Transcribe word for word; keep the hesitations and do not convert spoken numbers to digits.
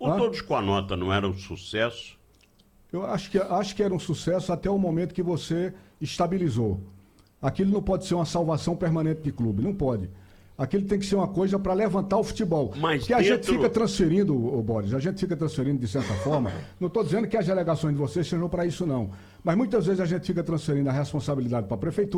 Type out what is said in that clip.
Estavam Hã? todos com a nota, não era um sucesso? Eu acho que, acho que era um sucesso até o momento que você estabilizou. Aquilo não pode ser uma salvação permanente de clube, não pode. Aquilo tem que ser uma coisa para levantar o futebol. Mas Porque a dentro... gente fica transferindo, ô Boris, a gente fica transferindo de certa forma. Não estou dizendo que as delegações de vocês sejam para isso, não. Mas muitas vezes a gente fica transferindo a responsabilidade para a prefeitura.